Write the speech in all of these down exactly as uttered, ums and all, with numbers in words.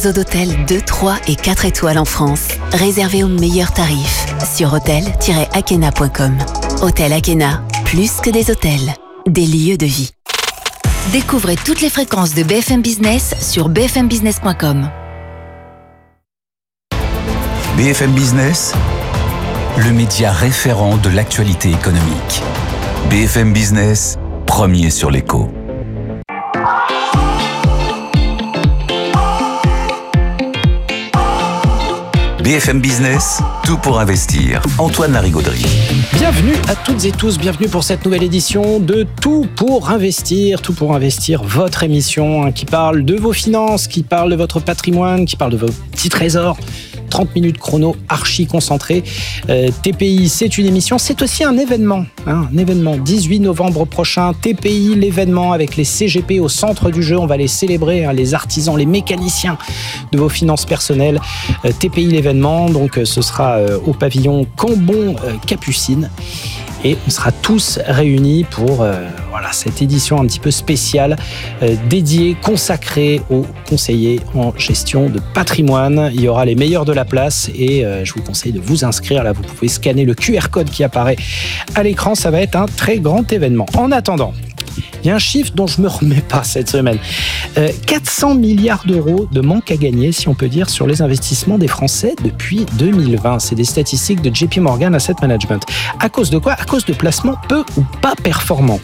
réseau d'hôtels deux, trois et quatre étoiles en France. Réservez aux meilleurs tarifs sur hôtel tiret akena point com. Hôtel Akena, plus que des hôtels, des lieux de vie. Découvrez toutes les fréquences de B F M Business sur b f m business point com. B F M Business, le média référent de l'actualité économique. B F M Business, premier sur l'écho. B F M Business, tout pour investir. Antoine Larigauderie. Bienvenue à toutes et tous, bienvenue pour cette nouvelle édition de Tout pour investir. Tout pour investir, votre émission hein, qui parle de vos finances, qui parle de votre patrimoine, qui parle de vos petits trésors. trente minutes chrono archi concentré. Euh, T P I, c'est une émission, c'est aussi un événement. Hein, un événement, dix-huit novembre prochain, T P I, l'événement avec les C G P au centre du jeu. On va les célébrer, hein, les artisans, les mécaniciens de vos finances personnelles. Euh, T P I, l'événement, donc euh, ce sera euh, au pavillon Cambon-Capucine. Et on sera tous réunis pour euh, voilà, cette édition un petit peu spéciale euh, dédiée, consacrée aux conseillers en gestion de patrimoine. Il y aura les meilleurs de la place et euh, je vous conseille de vous inscrire. Là, vous pouvez scanner le Q R code qui apparaît à l'écran. Ça va être un très grand événement. En attendant, il y a un chiffre dont je ne me remets pas cette semaine. Euh, quatre cents milliards d'euros de manque à gagner, si on peut dire, sur les investissements des Français depuis deux mille vingt. C'est des statistiques de J P Morgan Asset Management. À cause de quoi ? À cause de placements peu ou pas performants.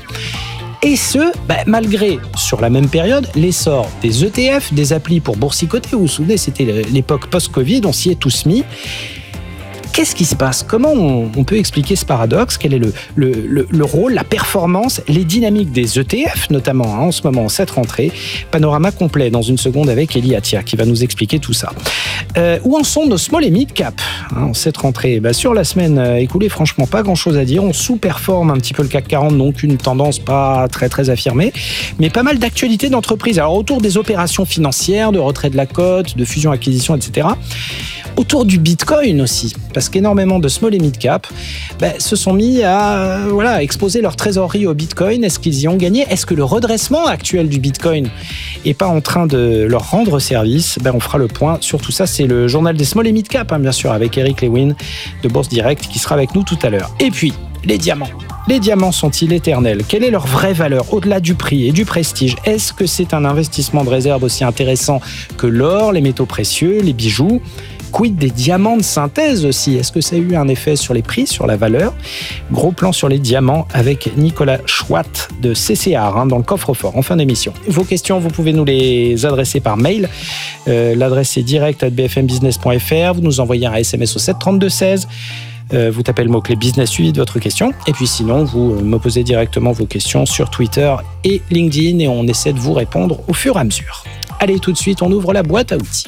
Et ce, bah, malgré, sur la même période, l'essor des E T F, des applis pour boursicoter. Vous vous souvenez, c'était l'époque post-Covid, on s'y est tous mis. Qu'est-ce qui se passe ? Comment on, on peut expliquer ce paradoxe ? Quel est le, le, le, le rôle, la performance, les dynamiques des E T F, notamment hein, en ce moment, cette rentrée ? Panorama complet dans une seconde avec Elie Attia qui va nous expliquer tout ça. Euh, où en sont nos small et mid cap hein, cette rentrée ? Bah, sur la semaine euh, écoulée, franchement, pas grand-chose à dire. On sous-performe un petit peu le C A C quarante, donc une tendance pas très très affirmée, mais pas mal d'actualités d'entreprise. Alors autour des opérations financières, de retrait de la cote, de fusion-acquisition, et cetera. Autour du Bitcoin aussi, parce qu'énormément de small et mid cap ben, se sont mis à euh, voilà, exposer leur trésorerie au Bitcoin. Est-ce qu'ils y ont gagné ? Est-ce que le redressement actuel du Bitcoin n'est pas en train de leur rendre service ? Ben, on fera le point sur tout ça. C'est le journal des small et mid cap, hein, bien sûr, avec Eric Lewin de Bourse Direct qui sera avec nous tout à l'heure. Et puis, les diamants. Les diamants sont-ils éternels ? Quelle est leur vraie valeur au-delà du prix et du prestige ? Est-ce que c'est un investissement de réserve aussi intéressant que l'or, les métaux précieux, les bijoux ? Quid des diamants de synthèse aussi ? Est-ce que ça a eu un effet sur les prix, sur la valeur ? Gros plan sur les diamants avec Nicolas Chouat de C C R hein, dans le coffre-fort en fin d'émission. Vos questions, vous pouvez nous les adresser par mail. Euh, l'adresse est direct arobase b f m business point f r. Vous nous envoyez un S M S au sept trente-deux seize. Euh, vous tapez le mot-clé business suivi de votre question. Et puis sinon, vous me posez directement vos questions sur Twitter et LinkedIn et on essaie de vous répondre au fur et à mesure. Allez, tout de suite, on ouvre la boîte à outils.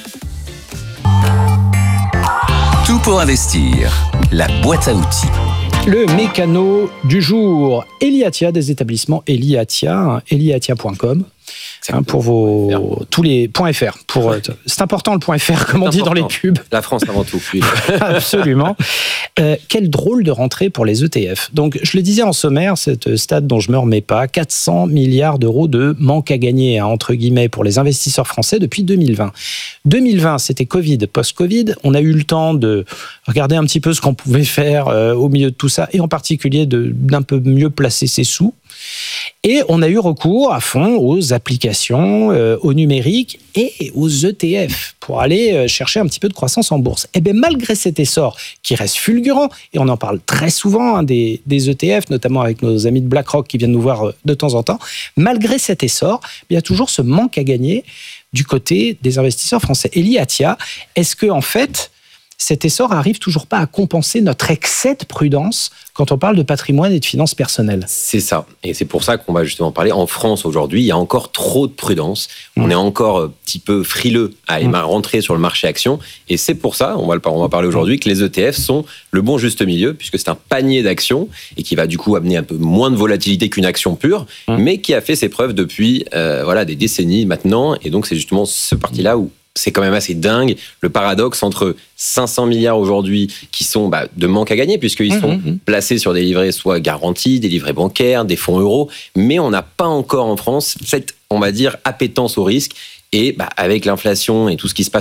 Tout pour investir, la boîte à outils. Le mécano du jour, Elie Attia des établissements Elie Attia, elie attia point com. Hein, pour vos tous les .fr pour ouais. C'est important le .fr comme on dit dans les pubs. La France avant tout. Oui. Absolument. Euh, quel drôle de rentrée pour les E T F. Donc je le disais en sommaire, cette stade dont je me remets pas, quatre cents milliards d'euros de manque à gagner hein, entre guillemets pour les investisseurs français depuis deux mille vingt. deux mille vingt, c'était Covid, post-Covid. On a eu le temps de regarder un petit peu ce qu'on pouvait faire euh, au milieu de tout ça et en particulier de d'un peu mieux placer ses sous. Et on a eu recours à fond aux applications, euh, au numérique et aux E T F pour aller euh, chercher un petit peu de croissance en bourse. Et bien malgré cet essor qui reste fulgurant, et on en parle très souvent hein, des, des E T F, notamment avec nos amis de BlackRock qui viennent nous voir euh, de temps en temps, malgré cet essor, il y a toujours ce manque à gagner du côté des investisseurs français. Elie Attia, est-ce que en fait, cet essor arrive toujours pas à compenser notre excès de prudence quand on parle de patrimoine et de finances personnelles? C'est ça. Et c'est pour ça qu'on va justement parler. En France, aujourd'hui, il y a encore trop de prudence. Mmh. On est encore un petit peu frileux à mmh. rentrer sur le marché action. Et c'est pour ça, on va, le, on va parler aujourd'hui, que les E T F sont le bon juste milieu, puisque c'est un panier d'actions et qui va du coup amener un peu moins de volatilité qu'une action pure, mmh. mais qui a fait ses preuves depuis euh, voilà, des décennies maintenant. Et donc, c'est justement ce parti-là où c'est quand même assez dingue, le paradoxe entre cinq cents milliards aujourd'hui qui sont bah, de manque à gagner, puisqu'ils mmh, sont mmh. placés sur des livrets soit garantis, des livrets bancaires, des fonds euros, mais on n'a pas encore en France cette, on va dire, appétence au risque. Et bah, avec l'inflation et tout ce qui se passe